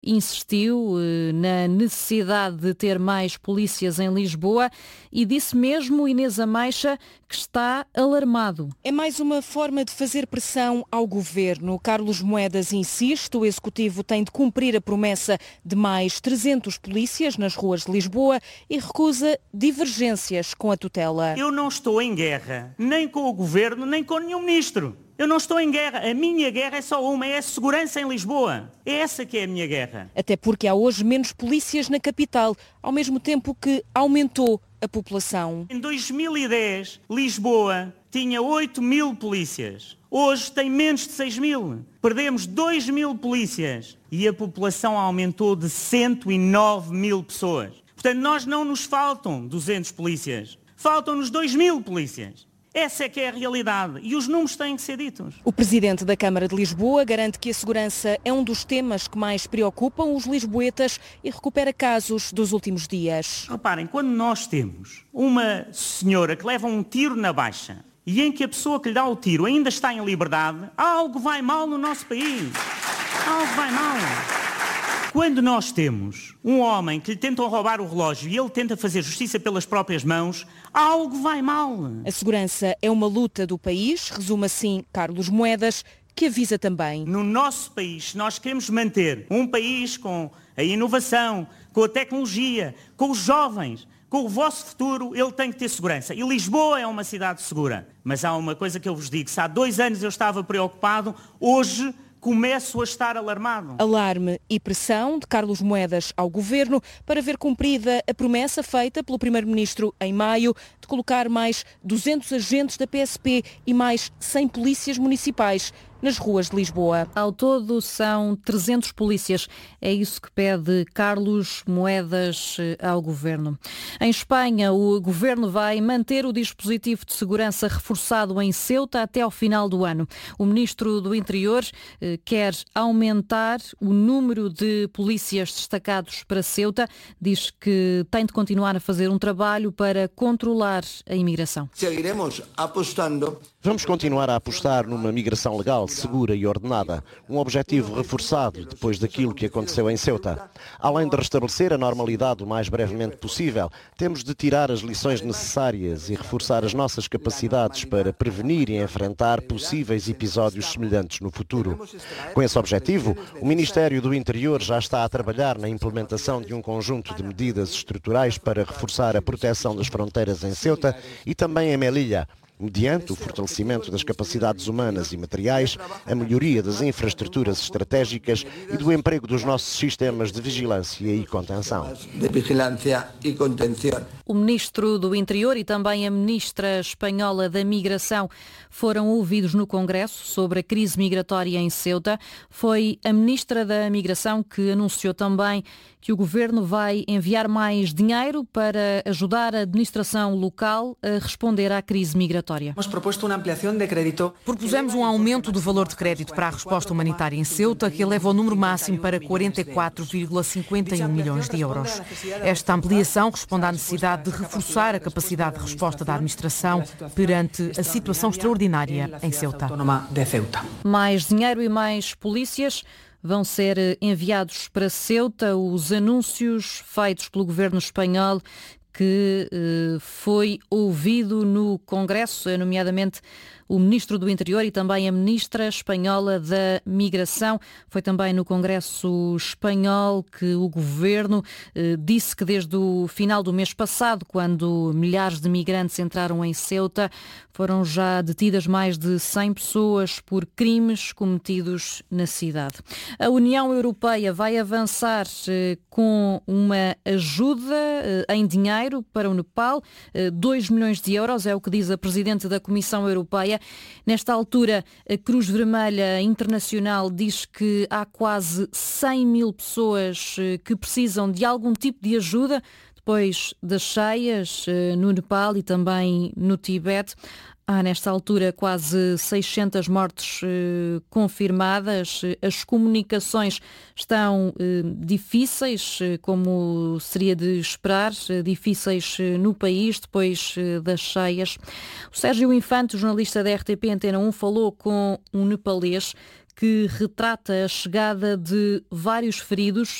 insistiu na necessidade de ter mais polícias em Lisboa e disse mesmo, Inês Ameixa, que está alarmado. É mais uma forma de fazer pressão ao governo. Carlos Moedas insiste, o Executivo tem de cumprir a promessa de mais 300 polícias nas ruas de Lisboa e recusa divergências com a tutela. Eu não estou em guerra, nem com o governo, nem com nenhum ministro. Eu não estou em guerra. A minha guerra é só uma, é a segurança em Lisboa. É essa que é a minha guerra. Até porque há hoje menos polícias na capital, ao mesmo tempo que aumentou a população. Em 2010, Lisboa tinha 8.000 polícias. Hoje tem menos de 6.000. Perdemos 2.000 polícias e a população aumentou de 109.000 pessoas. Portanto, nós não nos faltam 200 polícias. Faltam-nos 2.000 polícias. Essa é que é a realidade e os números têm que ser ditos. O presidente da Câmara de Lisboa garante que a segurança é um dos temas que mais preocupam os lisboetas e recupera casos dos últimos dias. Reparem, quando nós temos uma senhora que leva um tiro na baixa e em que a pessoa que lhe dá o tiro ainda está em liberdade, algo vai mal no nosso país. Algo vai mal. Quando nós temos um homem que lhe tentam roubar o relógio e ele tenta fazer justiça pelas próprias mãos, algo vai mal. A segurança é uma luta do país, resume assim Carlos Moedas, que avisa também. No nosso país, se nós queremos manter um país com a inovação, com a tecnologia, com os jovens, com o vosso futuro, ele tem que ter segurança. E Lisboa é uma cidade segura. Mas há uma coisa que eu vos digo, se há 2 anos eu estava preocupado, hoje começo a estar alarmado. Alarme e pressão de Carlos Moedas ao governo para ver cumprida a promessa feita pelo primeiro-ministro em maio de colocar mais 200 agentes da PSP e mais 100 polícias municipais nas ruas de Lisboa. Ao todo são 300 polícias. É isso que pede Carlos Moedas ao Governo. Em Espanha, o Governo vai manter o dispositivo de segurança reforçado em Ceuta até ao final do ano. O Ministro do Interior quer aumentar o número de polícias destacados para Ceuta. Diz que tem de continuar a fazer um trabalho para controlar a imigração. Seguiremos apostando. Vamos continuar a apostar numa migração legal, segura e ordenada. Um objetivo reforçado depois daquilo que aconteceu em Ceuta. Além de restabelecer a normalidade o mais brevemente possível, temos de tirar as lições necessárias e reforçar as nossas capacidades para prevenir e enfrentar possíveis episódios semelhantes no futuro. Com esse objetivo, o Ministério do Interior já está a trabalhar na implementação de um conjunto de medidas estruturais para reforçar a proteção das fronteiras em Ceuta e também em Melilla, mediante o fortalecimento das capacidades humanas e materiais, a melhoria das infraestruturas estratégicas e do emprego dos nossos sistemas de vigilância e contenção. O Ministro do Interior e também a Ministra Espanhola da Migração foram ouvidos no Congresso sobre a crise migratória em Ceuta. Foi a Ministra da Migração que anunciou também que o Governo vai enviar mais dinheiro para ajudar a administração local a responder à crise migratória. Propusemos um aumento do valor de crédito para a resposta humanitária em Ceuta, que eleva o número máximo para 44,51 milhões de euros. Esta ampliação responde à necessidade de reforçar a capacidade de resposta da administração perante a situação extraordinária em Ceuta. Mais dinheiro e mais polícias vão ser enviados para Ceuta. Os anúncios feitos pelo governo espanhol que foi ouvido no Congresso, nomeadamente o Ministro do Interior e também a Ministra Espanhola da Migração. Foi também no Congresso espanhol que o Governo disse que desde o final do mês passado, quando milhares de migrantes entraram em Ceuta, foram já detidas mais de 100 pessoas por crimes cometidos na cidade. A União Europeia vai avançar com uma ajuda em dinheiro para o Nepal. 2 milhões de euros é o que diz a Presidente da Comissão Europeia. Nesta altura, a Cruz Vermelha Internacional diz que há quase 100 mil pessoas que precisam de algum tipo de ajuda depois das cheias no Nepal e também no Tibete. Há, nesta altura, quase 600 mortes confirmadas. As comunicações estão difíceis, como seria de esperar, difíceis no país depois das cheias. O Sérgio Infante, jornalista da RTP Antena 1, falou com um nepalês que retrata a chegada de vários feridos